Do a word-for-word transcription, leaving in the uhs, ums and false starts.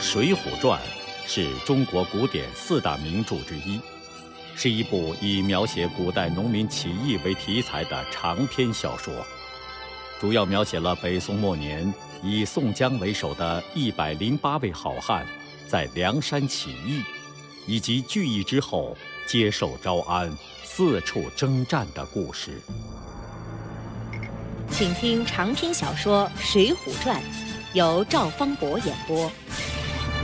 水浒传》是中国古典四大名著之一，是一部以描写古代农民起义为题材的长篇小说，主要描写了北宋末年以宋江为首的一百零八位好汉在梁山起义，以及聚义之后接受招安、四处征战的故事。 请听长篇小说《水浒传》，由赵方博演播。